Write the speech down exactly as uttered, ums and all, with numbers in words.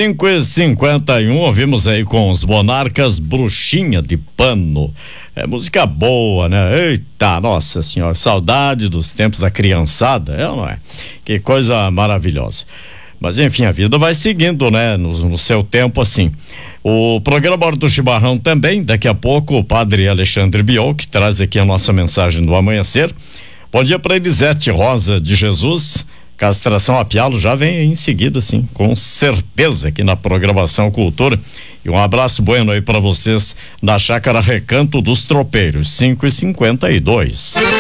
cinco e cinquenta e um, ouvimos aí com os Monarcas Bruxinha de Pano. É música boa, né? Eita, nossa senhora, saudade dos tempos da criançada, é ou não é? Que coisa maravilhosa. Mas enfim, a vida vai seguindo, né? No, no seu tempo, assim. O programa Hora do Chimarrão também, daqui a pouco o padre Alexandre Biol, que traz aqui a nossa mensagem do amanhecer. Bom dia para Elisete Rosa de Jesus. Castração a pialo já vem aí em seguida, sim, com certeza, aqui na programação Cultura. E um abraço bueno aí para vocês na Chácara Recanto dos Tropeiros, cinco e cinquenta e dois.